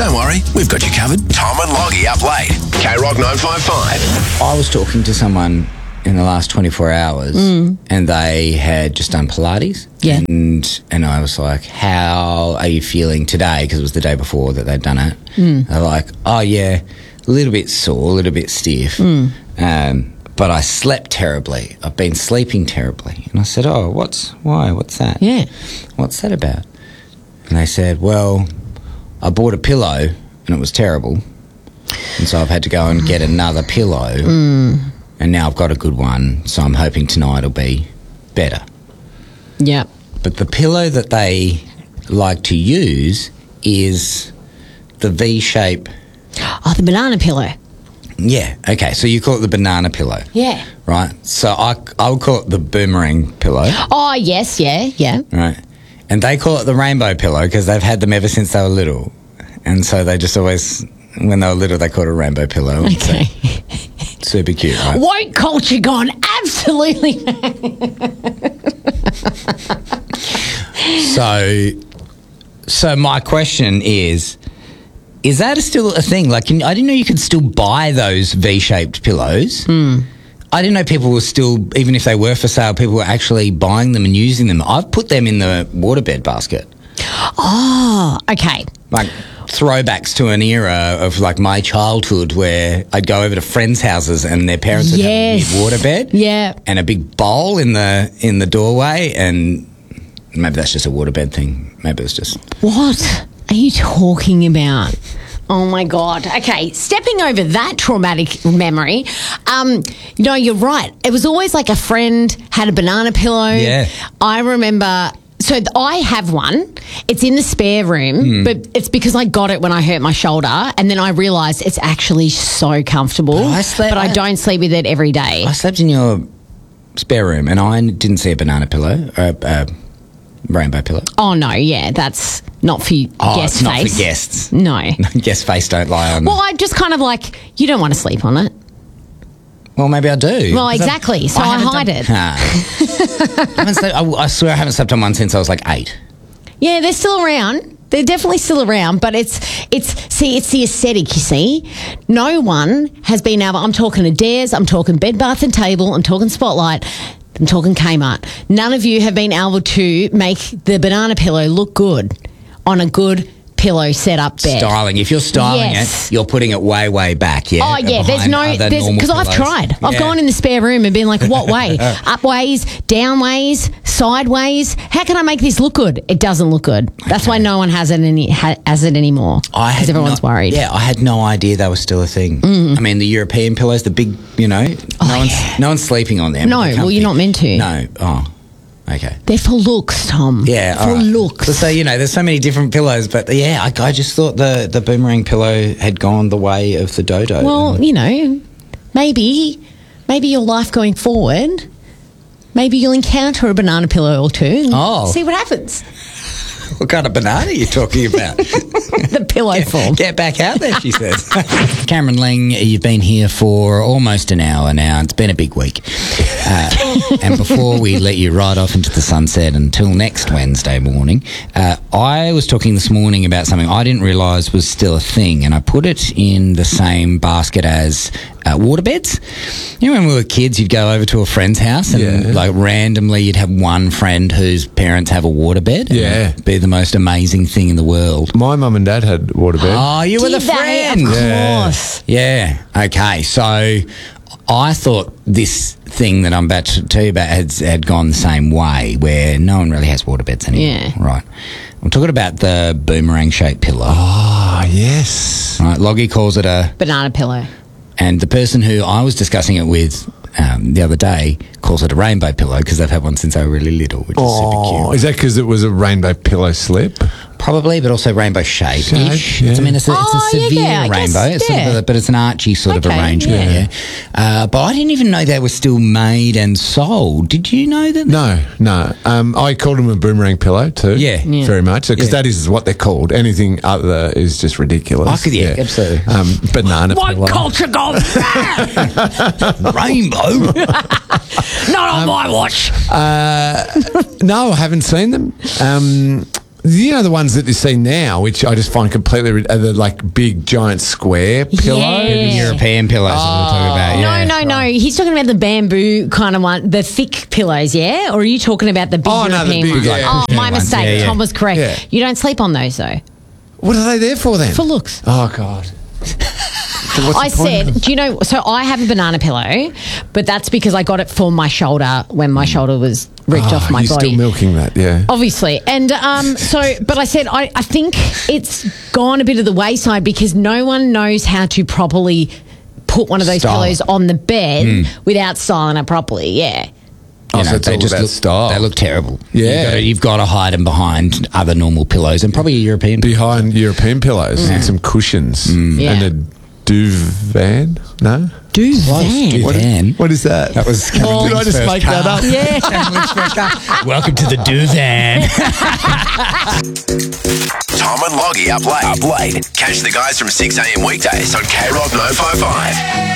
Don't worry, we've got you covered. Tom and Loggy up late. K-Rock 955. I was talking to someone in the last 24 hours and they had just done Pilates. Yeah. And I was like, how are you feeling today? Because it was the day before that they'd done it. They're like, oh, yeah, a little bit sore, a little bit stiff. But I slept terribly. I've been sleeping terribly. And I said, oh, why? What's that? Yeah. What's that about? And they said, well, I bought a pillow and it was terrible. And so I've had to go and get another pillow. And now I've got a good one, so I'm hoping tonight will be better. Yeah. But the pillow that they like to use is the V-shape. Oh, the banana pillow. Yeah, okay, so you call it the banana pillow. Yeah. Right, so I would call it the boomerang pillow. Oh, yes, yeah. Right, and they call it the rainbow pillow because they've had them ever since they were little. And so they just always, when they were little, they called it a rainbow pillow. Okay. Super cute, right? Woke culture gone absolutely. So my question is that still a thing? Like, I didn't know you could still buy those V-shaped pillows. I didn't know people were still, even if they were for sale, people were actually buying them and using them. I've put them in the waterbed basket. Oh, okay. Like throwbacks to an era of like my childhood where I'd go over to friends' houses and their parents would have a big waterbed. Yeah. And a big bowl in the doorway, and maybe that's just a waterbed thing. Maybe it's just... What are you talking about? Oh, my God. Okay, stepping over that traumatic memory, no, you're right. It was always like a friend had a banana pillow. Yeah. I remember... So I have one. It's in the spare room, but it's because I got it when I hurt my shoulder, and then I realised it's actually so comfortable, but I don't sleep with it every day. I slept in your spare room, and I didn't see a banana pillow, or a rainbow pillow. Oh, no, yeah, that's not for guest face. It's not for guests. No. Guest face don't lie on. Well, I just kind of like, you don't want to sleep on it. Well, maybe I do. Well, exactly. So I hide it. I swear I haven't slept on one since I was like 8. Yeah, they're still around. They're definitely still around, but it's the aesthetic, you see. No one has been able, I'm talking Adairs, I'm talking Bed Bath and Table, I'm talking Spotlight, I'm talking Kmart. None of you have been able to make the banana pillow look good on a good pillow set up bed. Styling. If you're styling it, you're putting it way, way back. Yeah. Oh, yeah. There's no, because I've tried. I've gone in the spare room and been like, what way? Up ways, down ways, sideways. How can I make this look good? It doesn't look good. That's why no one has it anymore. Because everyone's worried. Yeah, I had no idea they were still a thing. I mean, the European pillows, the big, no one's sleeping on them. No, well, you're not meant to. No. Oh. Okay. They're for looks, Tom. Yeah, for looks. So, there's so many different pillows, but yeah, I just thought the boomerang pillow had gone the way of the dodo. Well, maybe your life going forward, maybe you'll encounter a banana pillow or two and see what happens. What kind of banana are you talking about? The pillow form. Get back out there, she says. Cameron Ling, you've been here for almost an hour now. It's been a big week. And before we let you ride off into the sunset until next Wednesday morning, I was talking this morning about something I didn't realise was still a thing, and I put it in the same basket as waterbeds. When we were kids, you'd go over to a friend's house and like randomly you'd have one friend whose parents have a waterbed. Yeah. It'd be the most amazing thing in the world. My mum and dad had waterbed. Oh, you were the friend. Of course. Yeah. Okay. So I thought this thing that I'm about to tell you about had gone the same way, where no one really has waterbeds anymore. Yeah. Right. I'm talking about the boomerang-shaped pillow. Oh, yes. Right. Loggy calls it a banana pillow. And the person who I was discussing it with the other day calls it a rainbow pillow because they've had one since they were really little, which is super cute. Is that because it was a rainbow pillow slip? Probably, but also rainbow shape. Yeah. I mean, it's a severe rainbow. It's sort of but it's an archy sort of arrangement. Yeah. But I didn't even know they were still made and sold. Did you know that? No. I called them a boomerang pillow too. Yeah. Very much. Because that is what they're called. Anything other is just ridiculous. Absolutely. Banana pillow. What culture gone rainbow? Not on my watch. No, I haven't seen them. You know the ones that you see now, which I just find completely are the like big giant square pillows. Yeah. European pillows that we're talking about. Yeah. No. He's talking about the bamboo kind of one, the thick pillows, yeah? Or are you talking about the big Oh, no, the European big, ones? yeah. Oh, my ones. mistake. Yeah, yeah. Tom was correct. Yeah. You don't sleep on those, though. What are they there for then? For looks. Oh God. So what's I the point of them? said, do you know, so I have a banana pillow, but that's because I got it for my shoulder when my shoulder was ripped off my you're body. still milking that, yeah. Obviously. And but I said, I think it's gone a bit of the wayside because no one knows how to properly put one of those Style pillows it. on the bed without styling it properly. Yeah. Oh, so it's all about look, style. They look terrible. Yeah. You've got to hide them behind other normal pillows and probably a European. Behind European pillows and some cushions Yeah. and a duvet. No? Duvan. What is that? That was Did I just make that up? Yeah. Welcome to the Duvan. Tom and Loggy up late. Catch the guys from 6 a.m. weekdays on K Rock 955.